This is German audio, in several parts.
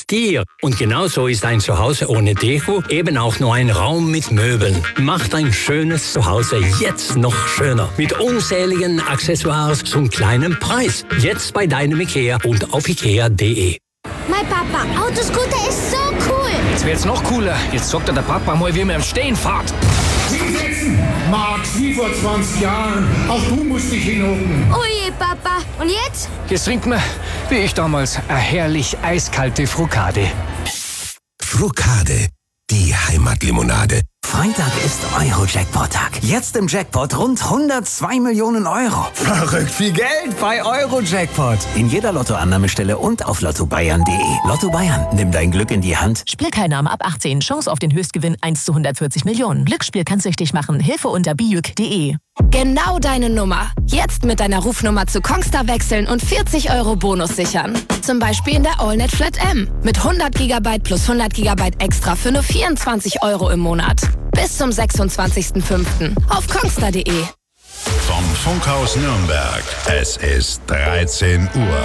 dir. Und genauso ist ein Zuhause ohne Deko eben auch nur ein Raum mit Möbeln. Macht ein schönes Zuhause jetzt noch schöner. Mit unzähligen Accessoires zum kleinen Preis. Jetzt bei deinem Ikea und auf ikea.de. Mein Papa, Autoscooter ist so cool. Jetzt wird's noch cooler. Jetzt sagt der Papa mal, wie man im Stehen fährt. Hinsetzen! Max, wie vor 20 Jahren. Auch du musst dich hinhocken. Oh je, Papa. Und jetzt? Jetzt trinkt man, wie ich damals, eine herrlich eiskalte Frukade. Frukade, die Heimatlimonade. Freitag ist Euro-Jackpot-Tag. Jetzt im Jackpot rund 102 Millionen Euro. Verrückt viel Geld bei Euro-Jackpot. In jeder Lottoannahmestelle und auf lottobayern.de. Lotto Bayern, nimm dein Glück in die Hand. Spielteilnahme ab 18. Chance auf den Höchstgewinn 1 zu 140 Millionen. Glücksspiel kann süchtig machen. Hilfe unter bijuk.de. Genau deine Nummer. Jetzt mit deiner Rufnummer zu Kongstar wechseln und 40 Euro Bonus sichern. Zum Beispiel in der AllNet Flat M. Mit 100 GB plus 100 GB extra für nur 24 Euro im Monat. Bis zum 26.05. auf kongstar.de. Vom Funkhaus Nürnberg. Es ist 13 Uhr.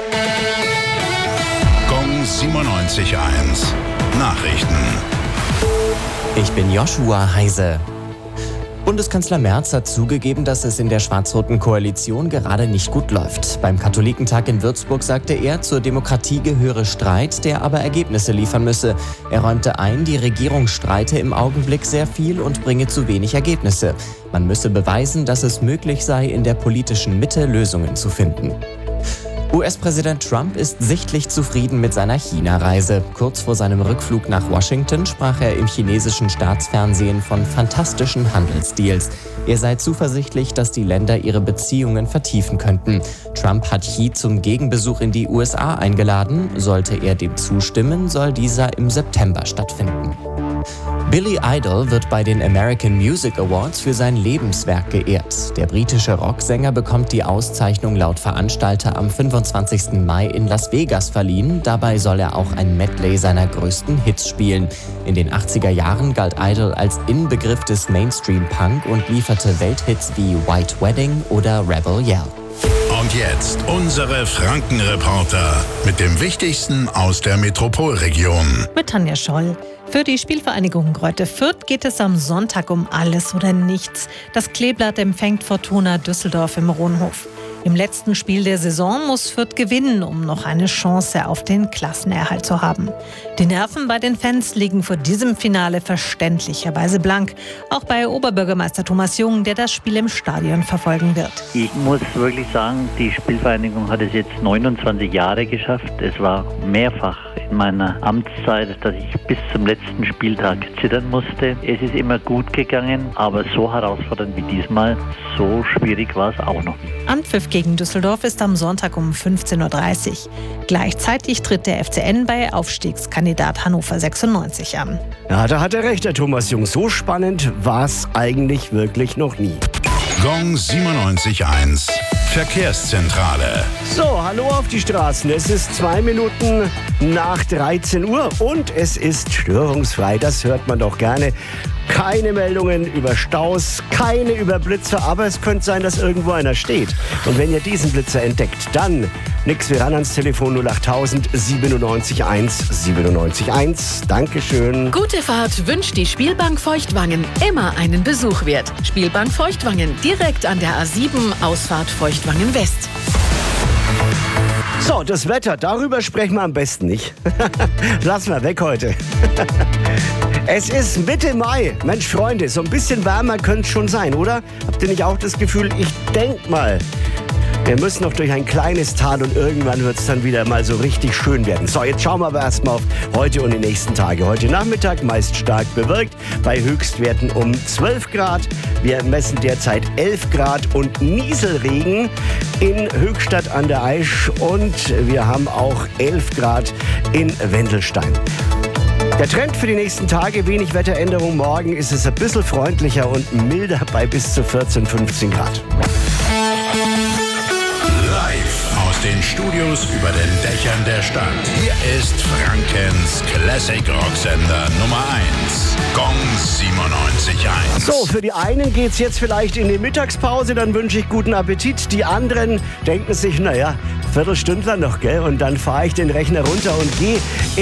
Gong 97.1. Nachrichten. Ich bin Joshua Heise. Bundeskanzler Merz hat zugegeben, dass es in der schwarz-roten Koalition gerade nicht gut läuft. Beim Katholikentag in Würzburg sagte er, zur Demokratie gehöre Streit, der aber Ergebnisse liefern müsse. Er räumte ein, die Regierung streite im Augenblick sehr viel und bringe zu wenig Ergebnisse. Man müsse beweisen, dass es möglich sei, in der politischen Mitte Lösungen zu finden. US-Präsident Trump ist sichtlich zufrieden mit seiner China-Reise. Kurz vor seinem Rückflug nach Washington sprach er im chinesischen Staatsfernsehen von fantastischen Handelsdeals. Er sei zuversichtlich, dass die Länder ihre Beziehungen vertiefen könnten. Trump hat Xi zum Gegenbesuch in die USA eingeladen. Sollte er dem zustimmen, soll dieser im September stattfinden. Billy Idol wird bei den American Music Awards für sein Lebenswerk geehrt. Der britische Rocksänger bekommt die Auszeichnung laut Veranstalter am 25. Mai in Las Vegas verliehen. Dabei soll er auch ein Medley seiner größten Hits spielen. In den 80er Jahren galt Idol als Inbegriff des Mainstream-Punk und lieferte Welthits wie White Wedding oder Rebel Yell. Und jetzt unsere Franken-Reporter mit dem Wichtigsten aus der Metropolregion. Mit Tanja Scholl. Für die Spielvereinigung Greuther Fürth geht es am Sonntag um alles oder nichts. Das Kleeblatt empfängt Fortuna Düsseldorf im Rohnhof. Im letzten Spiel der Saison muss Fürth gewinnen, um noch eine Chance auf den Klassenerhalt zu haben. Die Nerven bei den Fans liegen vor diesem Finale verständlicherweise blank. Auch bei Oberbürgermeister Thomas Jung, der das Spiel im Stadion verfolgen wird. Ich muss wirklich sagen, die Spielvereinigung hat es jetzt 29 Jahre geschafft. Es war mehrfach in meiner Amtszeit, dass ich bis zum letzten Spieltag zittern musste. Es ist immer gut gegangen, aber so herausfordernd wie diesmal, so schwierig war es auch noch nicht. Anpfiff gegen Düsseldorf ist am Sonntag um 15.30 Uhr. Gleichzeitig tritt der FCN bei Aufstiegskandidat Hannover 96 an. Ja, da hat er recht, der Thomas Jung. So spannend war es eigentlich wirklich noch nie. Gong 97.1. Verkehrszentrale. So, hallo auf die Straßen. Es ist 2 Minuten nach 13 Uhr und es ist störungsfrei. Das hört man doch gerne. Keine Meldungen über Staus, keine über Blitzer, aber es könnte sein, dass irgendwo einer steht. Und wenn ihr diesen Blitzer entdeckt, dann nix, wir ran ans Telefon 08000 97 1 97 1. Dankeschön. Gute Fahrt wünscht die Spielbank Feuchtwangen. Immer einen Besuch wert. Spielbank Feuchtwangen, direkt an der A7, Ausfahrt Feuchtwangen West. So, das Wetter, darüber sprechen wir am besten nicht. Lassen wir weg heute. Es ist Mitte Mai. Mensch, Freunde, so ein bisschen wärmer könnte es schon sein, oder? Habt ihr nicht auch das Gefühl, ich denk mal, wir müssen noch durch ein kleines Tal und irgendwann wird es dann wieder mal so richtig schön werden. So, jetzt schauen wir aber erstmal auf heute und die nächsten Tage. Heute Nachmittag meist stark bewölkt, bei Höchstwerten um 12 Grad. Wir messen derzeit 11 Grad und Nieselregen in Höchstadt an der Aisch und wir haben auch 11 Grad in Wendelstein. Der Trend für die nächsten Tage, wenig Wetteränderung. Morgen ist es ein bisschen freundlicher und milder bei bis zu 14, 15 Grad. Live aus den Studios über den Dächern der Stadt. Hier ist Frankens Classic Rocksender Nummer 1. Gong 97.1. So, für die einen geht's jetzt vielleicht in die Mittagspause, dann wünsche ich guten Appetit. Die anderen denken sich, naja, Viertelstündler noch, gell? Und dann fahre ich den Rechner runter und gehe